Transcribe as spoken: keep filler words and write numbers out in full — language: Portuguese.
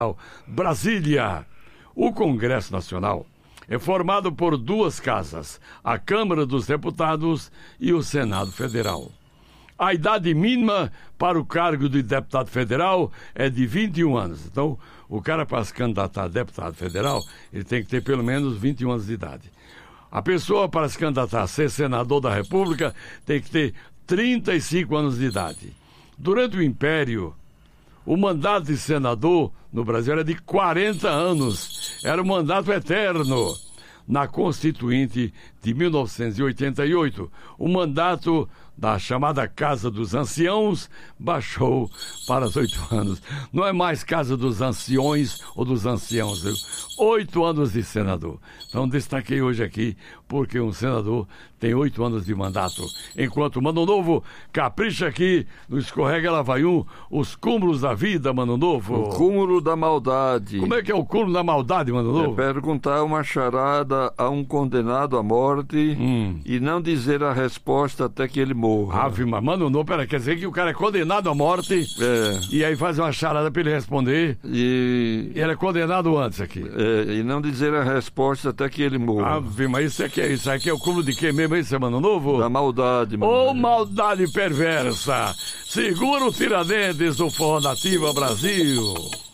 Brasília. O Congresso Nacional é formado por duas casas, a Câmara dos Deputados e o Senado Federal. A idade mínima para o cargo de deputado federal é de vinte e um anos. Então, o cara para se candidatar a deputado federal, ele tem que ter pelo menos vinte e um anos de idade. A pessoa para se candidatar a ser senador da República tem que ter trinta e cinco anos de idade. Durante o Império, o mandato de senador no Brasil era de quarenta anos. Era um mandato eterno. Na Constituinte de mil novecentos e oitenta e oito, o mandato da chamada Casa dos Anciãos baixou para os oito anos. Não é mais Casa dos Anciões ou dos Anciãos, viu? Oito anos de senador. Então destaquei hoje aqui porque um senador tem oito anos de mandato. Enquanto o Mano Novo capricha aqui no Escorrega Lá Vai Um, os cúmulos da vida, Mano Novo. O cúmulo da maldade. Como é que é o cúmulo da maldade, Mano Novo? É perguntar uma charada a um condenado à morte hum. e não dizer a resposta até que ele morra. Ave, mas Mano Novo, pera, quer dizer que o cara é condenado à morte é. e aí faz uma charada para ele responder e... e ele é condenado antes aqui. É, e não dizer a resposta até que ele morra. Ave, mas isso aqui é isso aqui é o cúmulo de quê mesmo, isso é Mano Novo? Da maldade, mano. Ô, maldade perversa! Segura o Tiradentes do Forró Nativa Brasil!